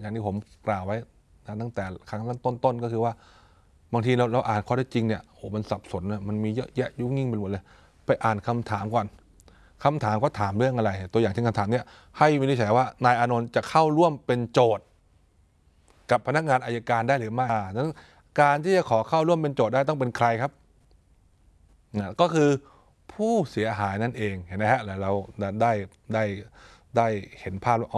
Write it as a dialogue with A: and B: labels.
A: อย่างที่ผมกล่าวไว้นะตั้งแต่ครั้งต้นก็คือว่าบางทีเราอ่านข้อเท็จจริงเนี่ยโอ้มันสับสนนะมันมีเยอะแยะยุ่งยิ่งไปหมดเลยไปอ่านคำถามก่อนคำถามก็ถามเรื่องอะไรตัวอย่างเช่นคำถามเนี่ยให้วินิจฉัยว่านายอานนท์จะเข้าร่วมเป็นโจทย์กับพนักงานอัยการได้หรือไม่นั้นการที่จะขอเข้าร่วมเป็นโจทย์ได้ต้องเป็นใครครับก็คือผู้เสียหายนั่นเองเห็นไหมฮะแล้วเราได้เห็นภาพ